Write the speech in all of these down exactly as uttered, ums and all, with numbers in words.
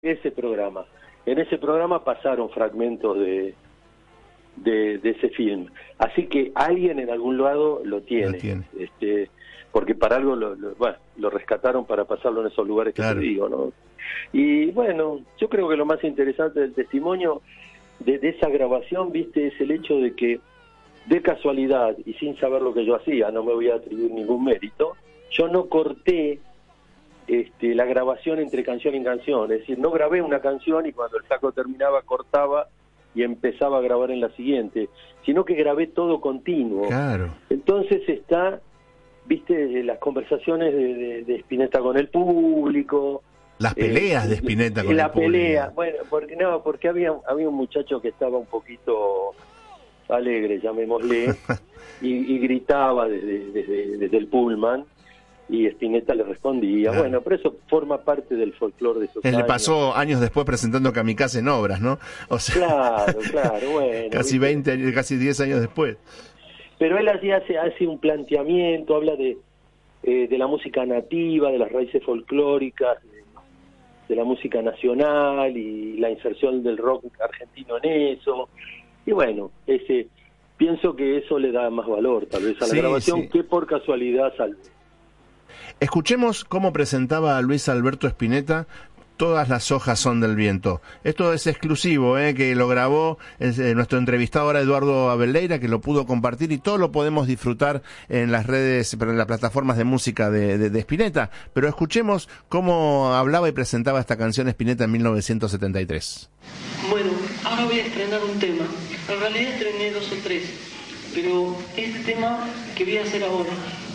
ese programa. En ese programa pasaron fragmentos de, de, de ese film. Así que alguien en algún lado lo tiene. Lo tiene. Este, porque para algo lo, lo, bueno, lo rescataron para pasarlo en esos lugares que claro. te digo, ¿no? Y bueno, yo creo que lo más interesante del testimonio de, de esa grabación, viste, es el hecho de que, de casualidad, y sin saber lo que yo hacía, no me voy a atribuir ningún mérito, yo no corté este, la grabación entre canción y canción, es decir, no grabé una canción y cuando el saco terminaba cortaba y empezaba a grabar en la siguiente, sino que grabé todo continuo. Claro. Entonces está, viste, las conversaciones de, de, de Spinetta con el público, las peleas eh, de Spinetta con la el público. pelea, bueno, porque no, porque había había un muchacho que estaba un poquito alegre, llamémosle, y, y gritaba desde, desde, desde el pullman, y Spinetta le respondía. Claro. Bueno, pero eso forma parte del folclore de esos Él años. le pasó años después presentando Kamikaze en obras, ¿no? O sea, claro, claro, bueno. Casi ¿viste? veinte, casi diez años después. Pero él así hace, hace un planteamiento, habla de, eh, de la música nativa, de las raíces folclóricas, de, de la música nacional y la inserción del rock argentino en eso. Y bueno, ese pienso que eso le da más valor tal vez a la sí, grabación, sí. que por casualidad salve. Escuchemos cómo presentaba a Luis Alberto Spinetta Todas las hojas son del viento. Esto es exclusivo, ¿eh? Que lo grabó es, eh, nuestro entrevistado ahora Eduardo Abelleira, que lo pudo compartir, y todo lo podemos disfrutar en las redes, pero en las plataformas de música de, de, de Spinetta. Pero escuchemos cómo hablaba y presentaba esta canción Spinetta en mil novecientos setenta y tres. Bueno, ahora voy a estrenar un tema. En realidad estrené dos o tres, pero este tema que voy a hacer ahora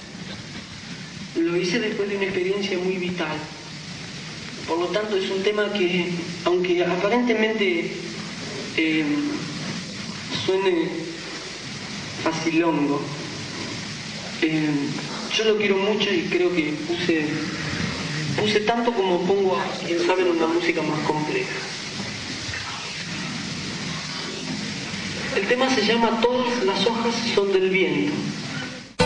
lo hice después de una experiencia muy vital. Por lo tanto, es un tema que, aunque aparentemente eh, suene facilongo, eh, yo lo quiero mucho y creo que puse, puse tanto como pongo, quién sabe, en una música más compleja. El tema se llama Todas las hojas son del viento.